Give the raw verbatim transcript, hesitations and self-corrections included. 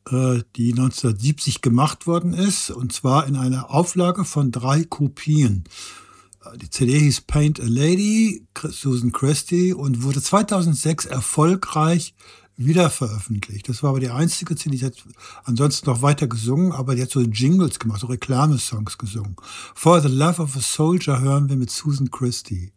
äh, die neunzehnhundertsiebzig gemacht worden ist, und zwar in einer Auflage von drei Kopien. Äh, die C D hieß Paint a Lady, Susan Christie, und wurde zweitausendsechs erfolgreich wiederveröffentlicht. Das war aber die einzige C D, die hat ansonsten noch weiter gesungen, aber die hat so Jingles gemacht, so Reklamesongs gesungen. For the Love of a Soldier hören wir mit Susan Christie.